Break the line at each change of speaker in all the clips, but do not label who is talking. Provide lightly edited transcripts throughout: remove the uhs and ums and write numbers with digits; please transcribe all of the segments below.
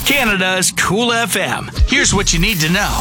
Canada's Cool FM. Here's what you need to know.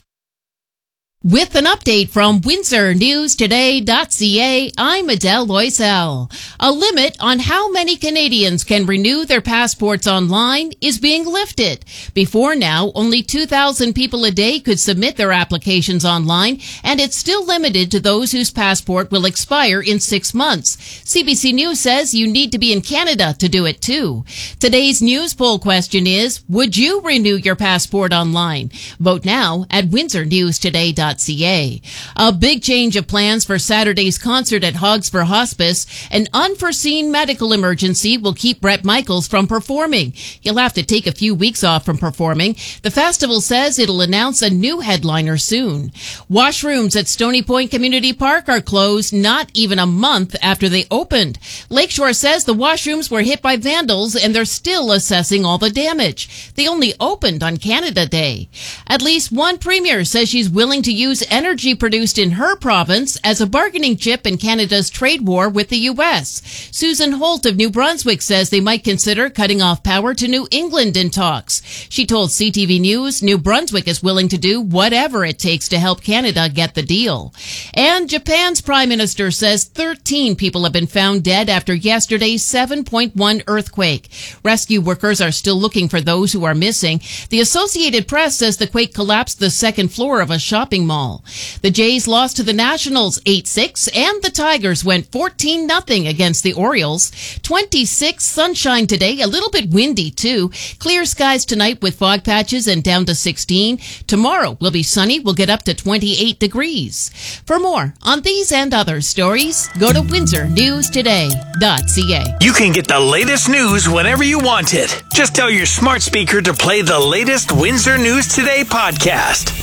With an update from WindsorNewsToday.ca, I'm Adele Loisel. A limit on how many Canadians can renew their passports online is being lifted. Before now, only 2,000 people a day could submit their applications online, and it's still limited to those whose passport will expire in 6 months. CBC News says you need to be in Canada to do it too. Today's news poll question is, would you renew your passport online? Vote now at WindsorNewsToday.ca. A big change of plans for Saturday's concert at Hogs for Hospice. An unforeseen medical emergency will keep Bret Michaels from performing. He'll have to take a few weeks off from performing. The festival says it'll announce a new headliner soon. Washrooms at Stony Point Community Park are closed not even a month after they opened. Lakeshore says the washrooms were hit by vandals and they're still assessing all the damage. They only opened on Canada Day. At least one premier says she's willing to use energy produced in her province as a bargaining chip in Canada's trade war with the U.S. Susan Holt of New Brunswick says they might consider cutting off power to New England in talks. She told CTV News New Brunswick is willing to do whatever it takes to help Canada get the deal. And Japan's Prime Minister says 13 people have been found dead after yesterday's 7.1 earthquake. Rescue workers are still looking for those who are missing. The Associated Press says the quake collapsed the second floor of a shopping mall. The Jays lost to the Nationals 8-6, and the Tigers went 14-0 against the Orioles. 26 sunshine today, a little bit windy too. Clear skies tonight with fog patches and down to 16. Tomorrow will be sunny, we'll get up to 28 degrees. For more on these and other stories, go to WindsorNewsToday.ca.
You can get the latest news whenever you want it. Just tell your smart speaker to play the latest Windsor News Today podcast.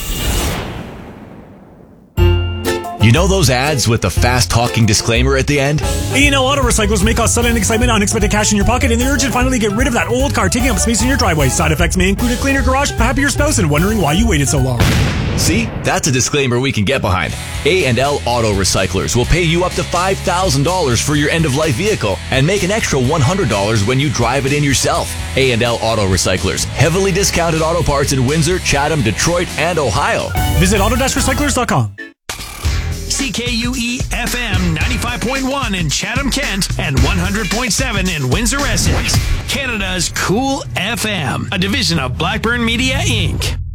You know those ads with the fast-talking disclaimer at the end?
A&L Auto Recyclers may cause sudden excitement, unexpected cash in your pocket, and the urge to finally get rid of that old car taking up space in your driveway. Side effects may include a cleaner garage, a happier spouse, and wondering why you waited so long.
See? That's a disclaimer we can get behind. A&L Auto Recyclers will pay you up to $5,000 for your end-of-life vehicle and make an extra $100 when you drive it in yourself. A&L Auto Recyclers. Heavily discounted auto parts in Windsor, Chatham, Detroit, and Ohio.
Visit auto-recyclers.com.
CKUE FM 95.1 in Chatham, Kent, and 100.7 in Windsor, Essex. Canada's Cool FM, a division of Blackburn Media, Inc.